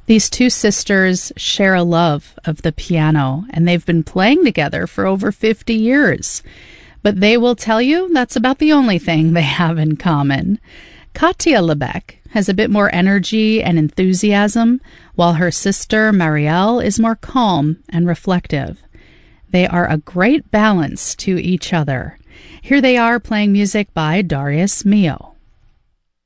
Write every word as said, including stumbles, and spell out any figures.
These two sisters share a love of the piano, and they've been playing together for over fifty years. But they will tell you that's about the only thing they have in common. Katia Lebec has a bit more energy and enthusiasm, while her sister Marielle is more calm and reflective. They are a great balance to each other. Here they are playing music by Darius Milhaud.